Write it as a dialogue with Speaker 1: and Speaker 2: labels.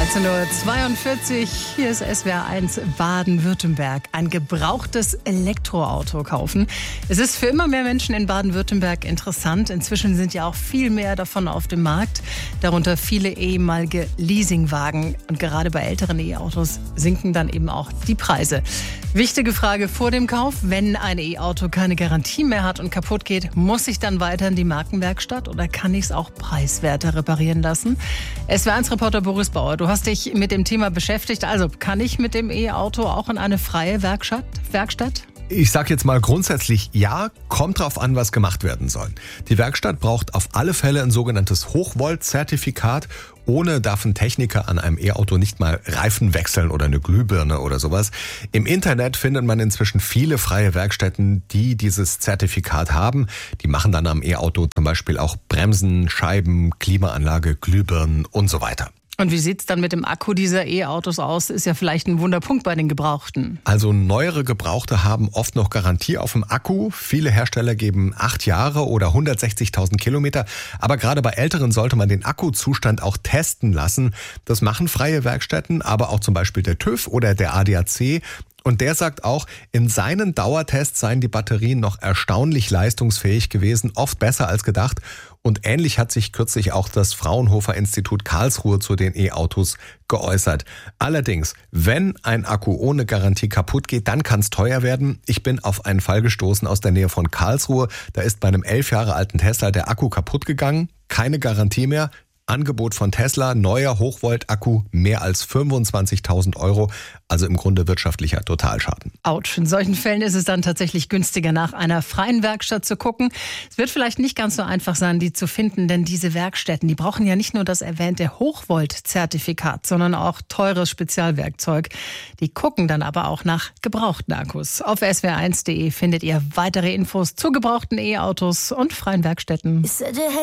Speaker 1: 13:42 Uhr, hier ist SWR1 Baden-Württemberg. Ein gebrauchtes Elektroauto kaufen. Es ist für immer mehr Menschen in Baden-Württemberg interessant. Inzwischen sind ja auch viel mehr davon auf dem Markt, darunter viele ehemalige Leasingwagen. Und gerade bei älteren E-Autos sinken dann eben auch die Preise. Wichtige Frage vor dem Kauf: Wenn ein E-Auto keine Garantie mehr hat und kaputt geht, muss ich dann weiter in die Markenwerkstatt oder kann ich es auch preiswerter reparieren lassen? SWR1-Reporter Boris Bauer, du hast dich mit dem Thema beschäftigt. Also, kann ich mit dem E-Auto auch in eine freie Werkstatt?
Speaker 2: Ich sage jetzt mal grundsätzlich ja, kommt drauf an, was gemacht werden soll. Die Werkstatt braucht auf alle Fälle ein sogenanntes Hochvolt-Zertifikat. Ohne darf ein Techniker an einem E-Auto nicht mal Reifen wechseln oder eine Glühbirne oder sowas. Im Internet findet man inzwischen viele freie Werkstätten, die dieses Zertifikat haben. Die machen dann am E-Auto zum Beispiel auch Bremsen, Scheiben, Klimaanlage, Glühbirnen und so weiter.
Speaker 1: Und wie sieht's dann mit dem Akku dieser E-Autos aus? Ist ja vielleicht ein Wunderpunkt bei den Gebrauchten.
Speaker 2: Also neuere Gebrauchte haben oft noch Garantie auf dem Akku. Viele Hersteller geben 8 Jahre oder 160.000 Kilometer. Aber gerade bei älteren sollte man den Akkuzustand auch testen lassen. Das machen freie Werkstätten, aber auch zum Beispiel der TÜV oder der ADAC. Und der sagt auch, in seinen Dauertests seien die Batterien noch erstaunlich leistungsfähig gewesen, oft besser als gedacht. Und ähnlich hat sich kürzlich auch das Fraunhofer Institut Karlsruhe zu den E-Autos geäußert. Allerdings, wenn ein Akku ohne Garantie kaputt geht, dann kann es teuer werden. Ich bin auf einen Fall gestoßen aus der Nähe von Karlsruhe. Da ist bei einem 11 Jahre alten Tesla der Akku kaputt gegangen, keine Garantie mehr. Angebot von Tesla, neuer Hochvolt-Akku, mehr als 25.000 Euro. Also im Grunde wirtschaftlicher Totalschaden.
Speaker 1: Autsch, in solchen Fällen ist es dann tatsächlich günstiger, nach einer freien Werkstatt zu gucken. Es wird vielleicht nicht ganz so einfach sein, die zu finden, denn diese Werkstätten, die brauchen ja nicht nur das erwähnte Hochvolt-Zertifikat, sondern auch teures Spezialwerkzeug. Die gucken dann aber auch nach gebrauchten Akkus. Auf swr1.de findet ihr weitere Infos zu gebrauchten E-Autos und freien Werkstätten.